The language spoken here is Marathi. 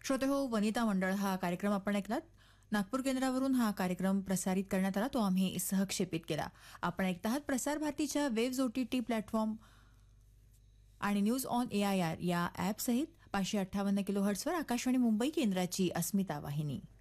श्रोते हो, वनिता मंडळ हा कार्यक्रम आपण ऐकलात. नागपूर केंद्रावरून हा कार्यक्रम प्रसारित करण्यात आला, तो आम्ही सहक्षेपित केला. आपण ऐकत आहात प्रसार भारतीच्या वेव्ज OTT प्लॅटफॉर्म आणि न्यूज ऑन AIR या ॲप सहित 558 किलोहर्ट्झवर आकाशवाणी मुंबई केंद्राची अस्मिता वाहिनी.